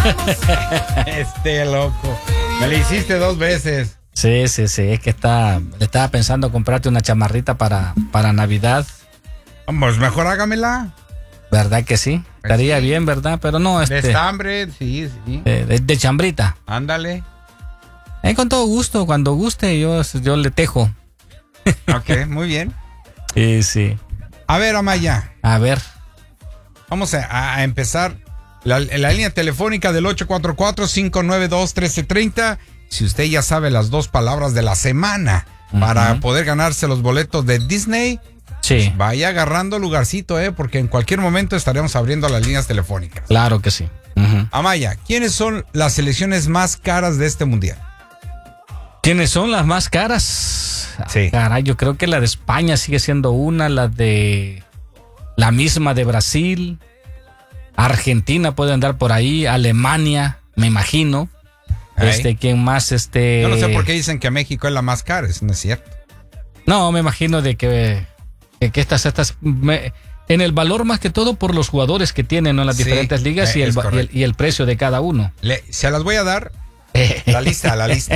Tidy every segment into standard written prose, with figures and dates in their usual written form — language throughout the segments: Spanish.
Loco. Me lo hiciste 2 veces. Sí. Es que estaba pensando comprarte una chamarrita para Navidad. Pues mejor hágamela. ¿Verdad que sí? Estaría bien, ¿verdad? Pero no, De estambre, sí. De chambrita. Ándale. Con todo gusto, cuando guste, yo le tejo. Ok, muy bien. Sí. A ver, Amaya. A ver. Vamos a empezar la línea telefónica del 844-592-1330. Si usted ya sabe las 2 palabras de la semana para poder ganarse los boletos de Disney, sí, vaya agarrando lugarcito, porque en cualquier momento estaremos abriendo las líneas telefónicas. Claro que sí. Amaya, ¿quiénes son las selecciones más caras de este mundial? ¿Quiénes son las más caras? Sí. Caray, yo creo que la de España sigue siendo una, la misma de Brasil, Argentina puede andar por ahí, Alemania, me imagino. ¿Quién más? Yo no sé por qué dicen que México es la más cara, eso no es cierto. No, me imagino de que estas en el valor más que todo por los jugadores que tienen, ¿no? En las diferentes ligas y el precio de cada uno. Se las voy a dar. La lista.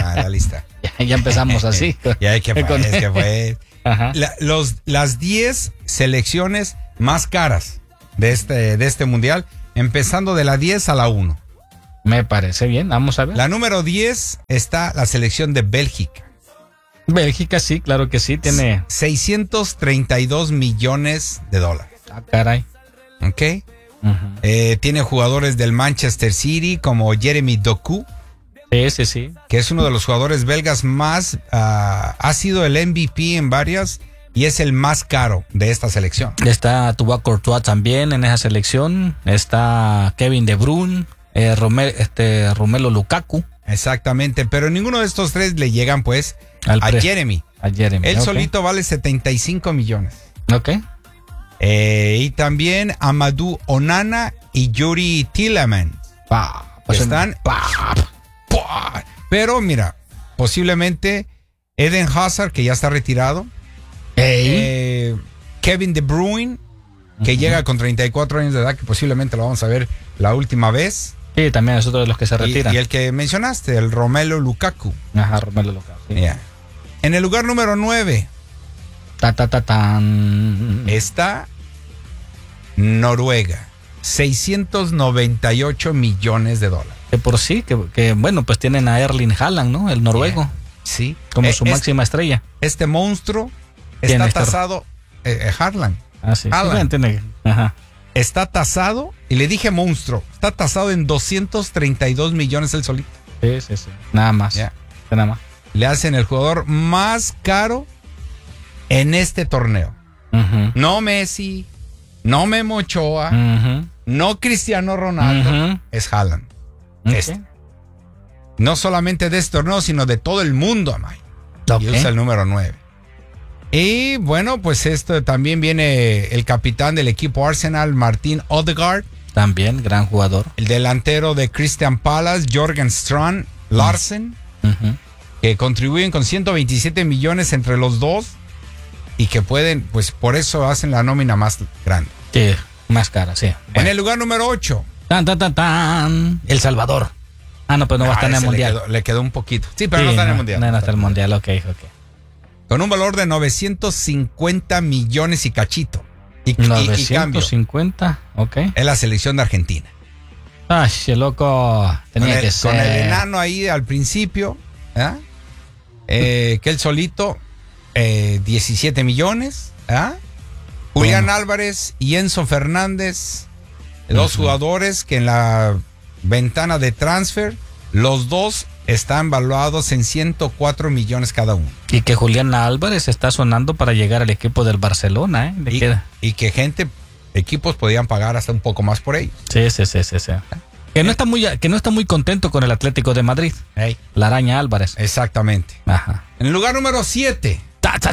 Ya empezamos así. Ya es que fue. Ajá. Las 10 selecciones más caras de este mundial, empezando de la 10 a la 1. Me parece bien, vamos a ver. La número 10 está la selección de Bélgica. Bélgica, sí, claro que sí, tiene $632 millones. Ah, caray. Ok. Tiene jugadores del Manchester City como Jeremy Doku. Sí. Que es uno de los jugadores belgas más... ha sido el MVP en varias y es el más caro de esta selección. Está Thibaut Courtois también en esa selección. Está Kevin De Bruyne, Romelu Lukaku. Exactamente, pero ninguno de estos 3 le llegan pues a Jeremy. Él solito vale 75 millones. Ok. Y también Amadou Onana y Yuri Tielemans. Están... Pero mira, posiblemente Eden Hazard, que ya está retirado. Kevin De Bruyne, que llega con 34 años de edad, que posiblemente lo vamos a ver la última vez. Sí, también es otro de los que se retiran. Y el que mencionaste, el Romelu Lukaku. Ajá, Romelu Lukaku. Sí. Yeah. En el lugar número 9 está Noruega. $698 millones. De por sí, que bueno, pues tienen a Erling Haaland, ¿no? El noruego. Yeah. Sí. Como su máxima estrella. Este monstruo está tasado. Haaland. Ah, sí. Haaland. Ajá. Está tasado, y le dije monstruo, está tasado en 232 millones el solito. Sí. Nada más. Yeah. Nada más. Le hacen el jugador más caro en este torneo. No Messi, no Memo Ochoa, no Cristiano Ronaldo, es Haaland. Okay. No solamente de este torneo, sino de todo el mundo, Amay. Okay. Y usa el número 9. Y bueno, pues esto también viene el capitán del equipo Arsenal, Martin Odegaard. También, gran jugador. El delantero de Christian Palace, Jorgen Strand Larsen, que contribuyen con 127 millones entre los dos y que pueden, pues por eso hacen la nómina más grande. Sí, más cara, sí. Bueno. En el lugar número 8. El Salvador. No, pues no va a estar en el Mundial. Le quedó un poquito. Sí, pero no está en el Mundial. No está en el Mundial, ok. Con un valor de 950 millones y cachito. Y 950, ok. Es la selección de Argentina. Ay, loco. Tenía que ser. Con el enano ahí al principio, que él solito, 17 millones. Julián Álvarez y Enzo Fernández, 2 jugadores que en la ventana de transfer, los dos están valuados en 104 millones cada uno. Y que Julián Álvarez está sonando para llegar al equipo del Barcelona, y que equipos podían pagar hasta un poco más por ellos. Sí. Que no está muy contento con el Atlético de Madrid. La araña Álvarez. Exactamente. Ajá. En el lugar número 7.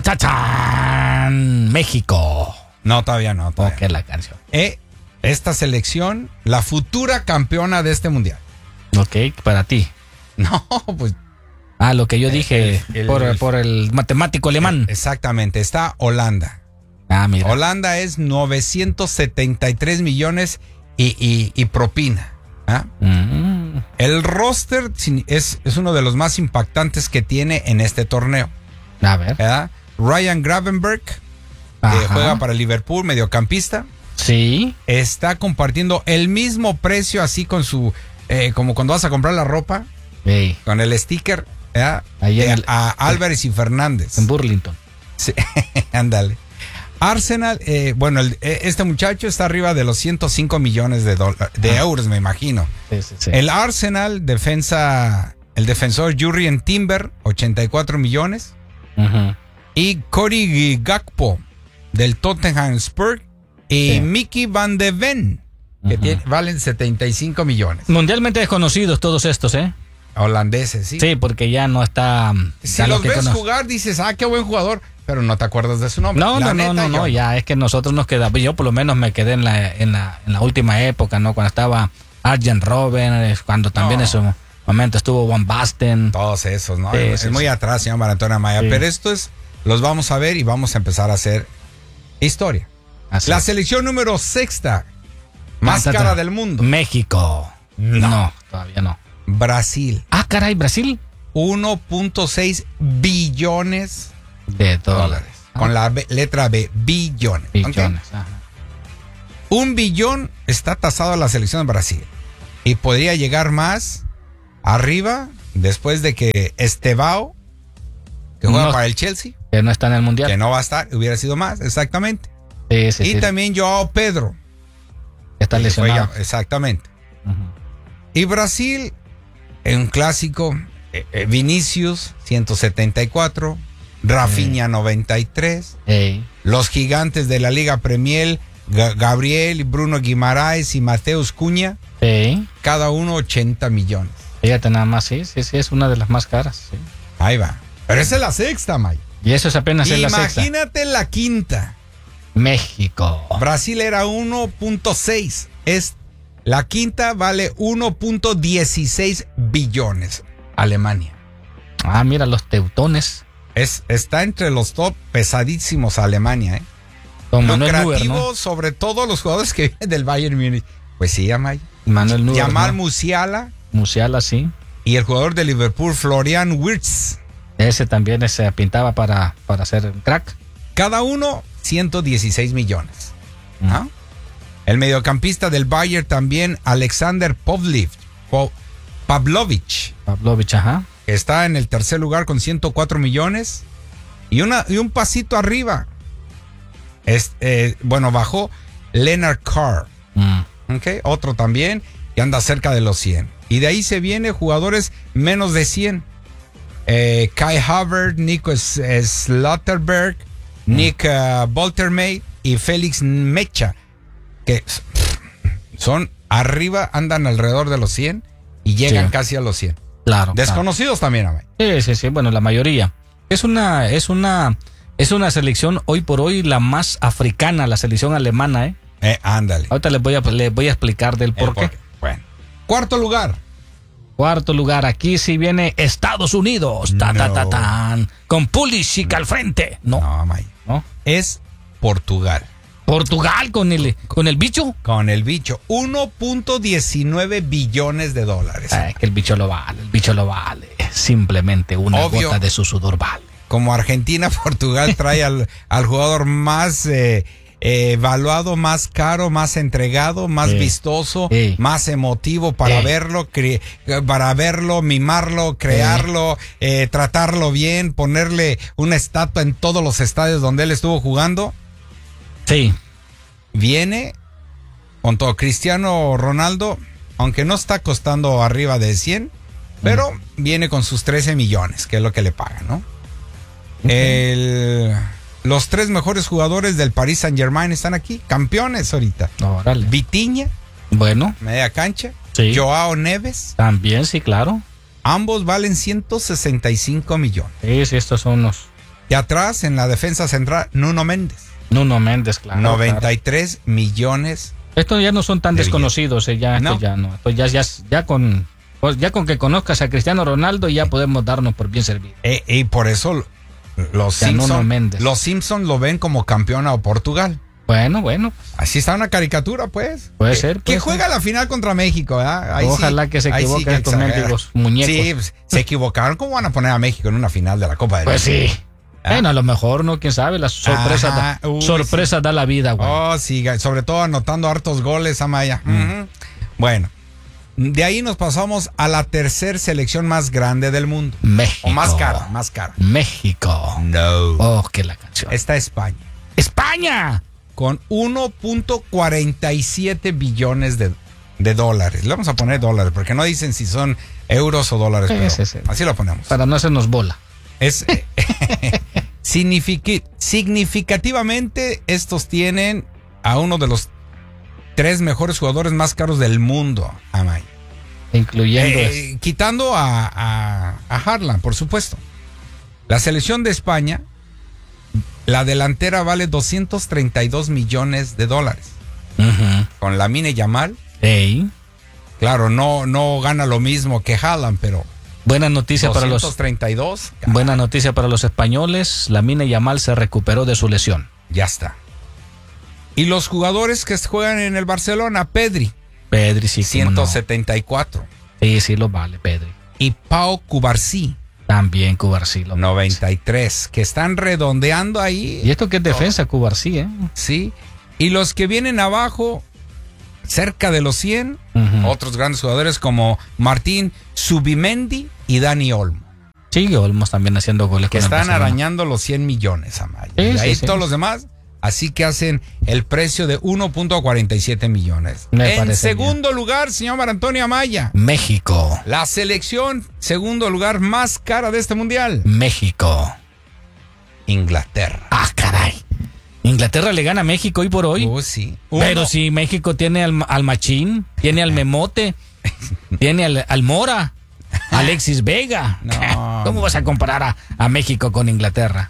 México. No, todavía no. Ok, la canción. Esta selección, la futura campeona de este mundial. Ok, para ti. No, pues. Lo que yo dije por el matemático alemán. Exactamente, está Holanda. Mira. Holanda es 973 millones y propina. El roster es uno de los más impactantes que tiene en este torneo. A ver. ¿Verdad? Ryan Gravenberch, que Ajá. juega para Liverpool, mediocampista, Sí. está compartiendo el mismo precio así con su... como cuando vas a comprar la ropa, Ey, con el sticker, ¿verdad? Ahí en A Álvarez y Fernández. en Burlington. Sí, ándale. Arsenal, este muchacho está arriba de los 105 millones de euros, me imagino. Sí. El Arsenal, el defensor Jurrien Timber, 84 millones. Ujú. Y Cody Gakpo, del Tottenham Hotspur. Y Sí. Mickey Van de Ven, que valen 75 millones. Mundialmente desconocidos todos estos, ¿eh? Holandeses, ¿sí? Sí, porque ya no está... Si ya los que ves jugar, dices, qué buen jugador, pero no te acuerdas de su nombre. No, La no, neta, yo- ya es que nosotros nos quedamos, yo por lo menos me quedé en la última época, ¿no? Cuando estaba Arjen Robben, cuando también No. en su momento estuvo Van Basten. Todos esos, ¿no? Sí, Es sí, muy sí. atrás, señor Maratona Maya. Sí. Pero los vamos a ver y vamos a empezar a hacer historia. Así La es. selección número sexta más Tanta- cara del mundo. México. No, todavía no. Brasil. Caray, Brasil. 1.6 billones De de dólares. Con la letra B, billones. billones. ¿Ok? Ajá. 1 billón está tasado a la selección de Brasil. Y podría llegar más arriba después de que Estevao, que juega No. para el Chelsea, Que no está en el mundial. que no va a estar, hubiera sido más, exactamente. Sí, Y sí. también Joao Pedro. Que está que lesionado. juega- exactamente. Ujú. Y Brasil, en un clásico, Vinicius, 174, Rafinha, 93, Ey. los gigantes de la Liga Premier, Gabriel, Bruno Guimaraes y Mateus Cunha, Ey. cada uno 80 millones. Fíjate nada más, sí, es una de las más caras. Sí. Ahí va. Pero esa es la sexta, May. Y eso es apenas en la sexta. Imagínate la quinta. México. Brasil era 1.6. La quinta vale 1.16 billones. Alemania. Mira, los teutones. Está entre los top pesadísimos Alemania, ¿eh? Con Manuel Lucrativo, Neuer, ¿no? sobre todo los jugadores que vienen del Bayern Múnich. Pues sí, Amay. Manuel Neuer. Yamal ¿no? Musiala Musiala, sí. y el jugador de Liverpool, Florian Wirtz. Ese también se pintaba para ser un crack. Cada uno 116 millones. ¿No? El mediocampista del Bayern también, Alexander Pavlovich, Pavlovich, ajá. que está en el tercer lugar con 104 millones. Y un pasito arriba. Bajó Leonard Carr. ¿Ok? Otro también, que anda cerca de los 100. Y de ahí se viene jugadores menos de 100. Kai Havertz, Nico Slotterberg, Nick Boltermeier y Félix Mecha, que son arriba, andan alrededor de los 100 y llegan Sí. casi a los 100. Claro. Desconocidos también, Amay. Sí. Bueno, la mayoría. Es una selección hoy por hoy la más africana, la selección alemana, ¿eh? Ándale. Ahorita les voy a explicar del por qué. Bueno. Cuarto lugar. Cuarto lugar, aquí sí viene Estados Unidos. No. Tan. Con Pulisic al frente. No. No, Amay. ¿No? Es Portugal. Portugal con el bicho. Con el bicho. 1.19 billones de dólares. Que el bicho lo vale. Simplemente una Obvio. gota de su sudor vale. Como Argentina, Portugal trae al jugador más evaluado, más caro, más entregado, más vistoso, más emotivo para verlo, mimarlo, crearlo, tratarlo bien, ponerle una estatua en todos los estadios donde él estuvo jugando. Sí. Viene con todo Cristiano Ronaldo, aunque no está costando arriba de 100, pero viene con sus 13 millones, que es lo que le pagan, ¿no? Los tres mejores jugadores del Paris Saint-Germain están aquí, campeones ahorita. Órale. Vitinha, Bueno, media cancha. Sí. Joao Neves, también sí, claro. ambos valen 165 millones. Sí, estos son los Y atrás, en la defensa central, Nuno Méndez, Nuno Méndez, claro. 93 millones. Estos ya no son tan De desconocidos, ya, No. estos ya no. Estos ya con que conozcas a Cristiano Ronaldo ya podemos darnos por bien servidos. Y por eso los Ya Nuno Simpson, Méndez. los Simpson lo ven como campeón a Portugal. Bueno. Así está una caricatura, pues. Puede ser. Que juega la final contra México, ¿verdad? Ojalá que se equivoquen estos mendigos muñecos. Sí, pues, se equivocaron. ¿Cómo van a poner a México en una final de la Copa del Mundo? Pues sí. Bueno, a lo mejor, ¿no? ¿Quién sabe? Las sorpresas, sorpresas da la vida, güey. Oh, sí, sobre todo anotando hartos goles, Amaya. Bueno, de ahí nos pasamos a la tercera selección más grande del mundo. México. O más cara. México. No. Oh, que la canción. Está España. ¡España! Con 1.47 billones de dólares. Le vamos a poner dólares, porque no dicen si son euros o dólares. Pero Sí. así lo ponemos. Para no hacernos bola. Es significativamente estos tienen a uno de los 3 mejores jugadores más caros del mundo, Amay. Incluyendo quitando a Haaland, por supuesto. La selección de España, la delantera vale 232 millones de dólares. Con Lamine Yamal. Ey. Claro, no gana lo mismo que Haaland, pero buena noticia 232. Buena noticia para los españoles. Lamine Yamal se recuperó de su lesión. Ya está. Y los jugadores que juegan en el Barcelona, Pedri, sí, 174. No. Sí, lo vale, Pedri. Y Pau Cubarsí, también Cubarsí, 93, que están redondeando ahí. Y esto que es defensa, Cubarsí, ¿eh? Sí. Y los que vienen abajo, cerca de los 100, otros grandes jugadores como Martín Zubimendi y Dani Olmo. Sí, Olmos también haciendo goles. Que están arañando los 100 millones, Amaya. Sí, y ahí sí. todos los demás, así que hacen el precio de 1.47 millones. En segundo lugar, señor Mar Antonio Amaya, México. La selección, segundo lugar más cara de este mundial. México. Inglaterra. Ah, caray. Inglaterra le gana a México hoy por hoy. Sí. Pero si México tiene al Machín, tiene al Memote, tiene al Mora, Alexis Vega. No, ¿Cómo vas a comparar a México con Inglaterra?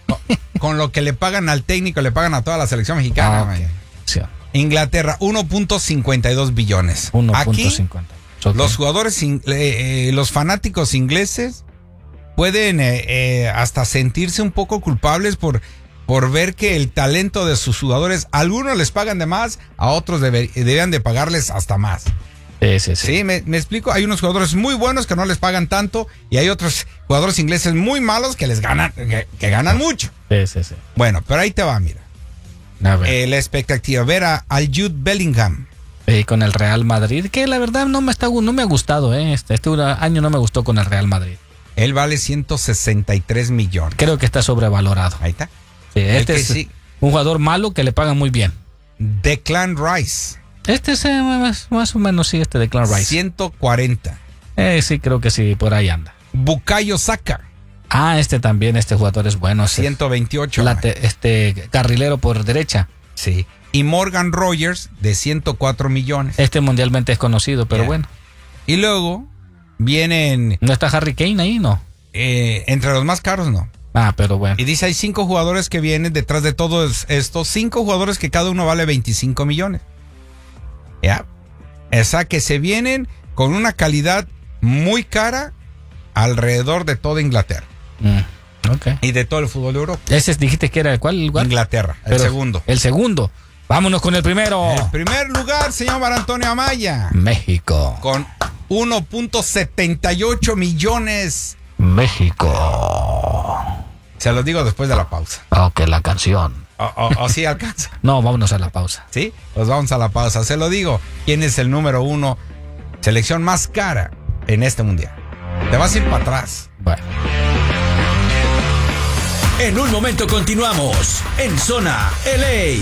Con lo que le pagan al técnico, le pagan a toda la selección mexicana. Okay. Sí. Inglaterra, 1.52 billones. 1.50. Aquí, Okay. los jugadores, los fanáticos ingleses pueden hasta sentirse un poco culpables por ver que el talento de sus jugadores, a algunos les pagan de más, a otros deberían de pagarles hasta más. Sí. Sí, me explico. Hay unos jugadores muy buenos que no les pagan tanto y hay otros jugadores ingleses muy malos que les ganan, que ganan mucho. Sí. Bueno, pero ahí te va, mira. A ver. La expectativa, ver al Jude Bellingham. Con el Real Madrid, que la verdad no me ha gustado, este año no me gustó con el Real Madrid. Él vale 163 millones. Creo que está sobrevalorado. Ahí está. Sí, es un jugador malo que le pagan muy bien. Declan Rice. Este es más o menos, sí, Declan Rice. 140. Sí, creo que sí, por ahí anda. Bukayo Saka. También, jugador es bueno. 128. Carrilero por derecha. Sí. Y Morgan Rogers, de 104 millones. Mundialmente es conocido, pero bueno. Y luego vienen... ¿No está Harry Kane ahí, no? Entre los más caros, no. Pero bueno. Y dice, hay 5 jugadores que vienen detrás de todos estos. 5 jugadores que cada uno vale 25 millones. Ya. Esa que se vienen con una calidad muy cara alrededor de toda Inglaterra. Okay. Y de todo el fútbol de Europa. Ese dijiste que era ¿cuál lugar? Inglaterra, segundo. El segundo. Vámonos con el primero. El primer lugar, señor Mar Antonio Amaya. México. Con 1.78 millones. México. Se los digo después de la pausa. Ok, la canción. ¿O sí alcanza? No, vámonos a la pausa. ¿Sí? Pues vamos a la pausa. Se lo digo. ¿Quién es el número 1? Selección más cara en este mundial. Te vas a ir para atrás. Bueno. En un momento continuamos en Zona LA.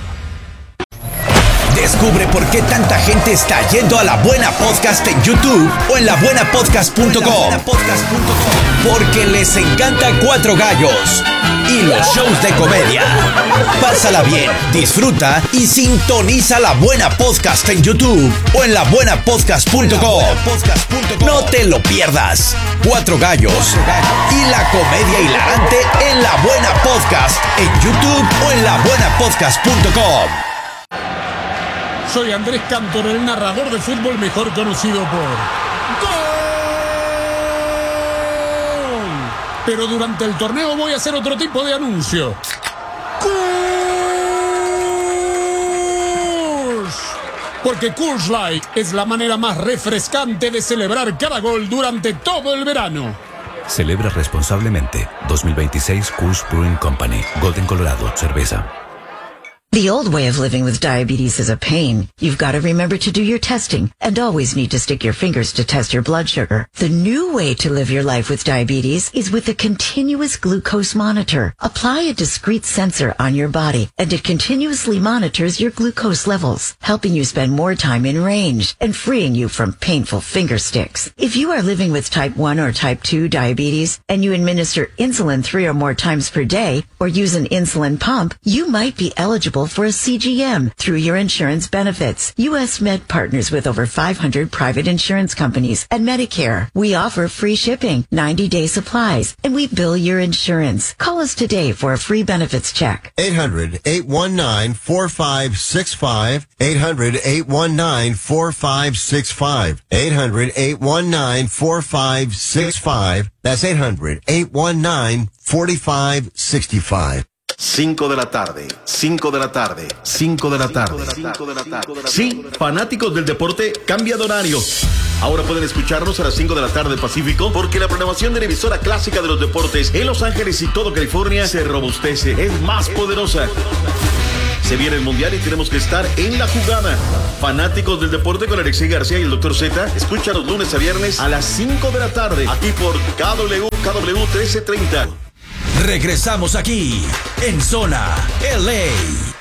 Descubre por qué tanta gente está yendo a La Buena Podcast en YouTube o en labuenapodcast.com. Porque les encanta Cuatro Gallos y los shows de comedia. Pásala bien, disfruta y sintoniza La Buena Podcast en YouTube o en labuenapodcast.com. No te lo pierdas. Cuatro Gallos y la comedia hilarante en La Buena Podcast en YouTube o en labuenapodcast.com. Soy Andrés Cantor, el narrador de fútbol mejor conocido por ¡Gol! Pero durante el torneo voy a hacer otro tipo de anuncio. ¡Gol! Porque Coors Light es la manera más refrescante de celebrar cada gol durante todo el verano. Celebra responsablemente. 2026 Coors Brewing Company. Golden, Colorado. Cerveza. The old way of living with diabetes is a pain. You've got to remember to do your testing and always need to stick your fingers to test your blood sugar. The new way to live your life with diabetes is with a continuous glucose monitor. Apply a discrete sensor on your body and it continuously monitors your glucose levels, helping you spend more time in range and freeing you from painful finger sticks. If you are living with type 1 or type 2 diabetes and you administer insulin 3 or more times per day or use an insulin pump, you might be eligible for a CGM through your insurance benefits. U.S. Med partners with over 500 private insurance companies and Medicare. We offer free shipping, 90-day supplies, and we bill your insurance. Call us today for a free benefits check. 800-819-4565. 800-819-4565. 800-819-4565. That's 800-819-4565. 5 de la tarde, 5 de la tarde, 5 de la tarde. Sí, fanáticos del deporte, cambia de horario. Ahora pueden escucharnos a las 5 de la tarde Pacífico, porque la programación de la emisora clásica de los deportes en Los Ángeles y todo California se robustece, es más poderosa. Se viene el Mundial y tenemos que estar en la jugada. Fanáticos del deporte con Alexei García y el Dr. Z, escúchanos lunes a viernes a las 5 de la tarde, aquí por KW 1330. Regresamos aquí, en Zona LA.